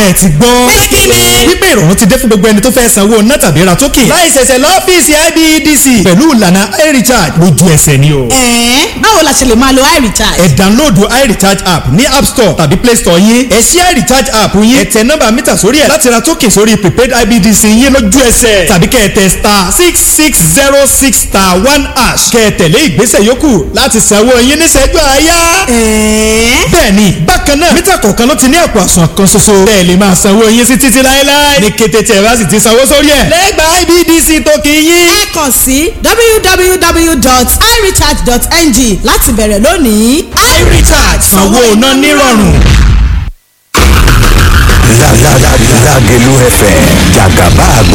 ṣe ti gbọ́. wípé ìrọ̀rùn ti dé fún gbogbo ẹni tó fẹ́ sanwó ná tàbí ra token. láì ṣẹ̀ṣẹ̀ lọ́fíìsì IBEDC pẹ̀lú ìlànà iRecharge lójú ẹsẹ̀ ni o. báwo la ṣe lè máa lo iRecharge? ẹ download iRecharge app ní App Store tàbí Play Store yín. ẹ ṣí iRecharge app yín. ẹ tẹ nọ́mbà mítà sórí ẹ̀ láti ra token sórí prepaid IBEDC yín lójú ẹsẹ̀. tàbí kẹ́ ẹ tẹ *6606*1# kẹ́ ẹ tẹ̀lé ìgbésẹ̀ yòókù láti sanwó yín níṣẹ́jú àáyá. bẹ́ẹ̀ni bákan náà mítà kọ̀ọ̀kan ló ti ní àpò àsùnwọ̀n kan ṣoṣo. bẹ́ẹ̀ lè máa sanwó yín sí títí láéláé. ní kété tí ẹ bá sì ti sanwó sórí ẹ̀ lẹ́gbàá IBEDC token yín. ẹ kàn sí www.irecharge.ng láti bẹ̀rẹ̀ lónìí. iRecharge sanwó ná nírọ̀rùn. Lágelú FM jàgàbá àgbà.